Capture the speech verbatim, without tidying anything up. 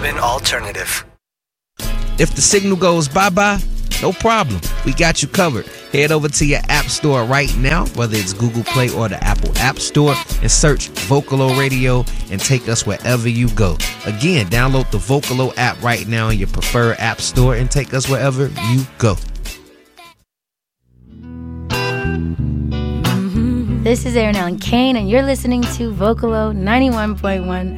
urban alternative. If the signal goes bye-bye, no problem. We got you covered. Head over to your app store right now, whether it's Google Play or the Apple App Store, and search Vocalo Radio and take us wherever you go. Again, download the Vocalo app right now in your preferred app store and take us wherever you go. This is Aaron Allen Kane, and you're listening to Vocalo ninety-one point one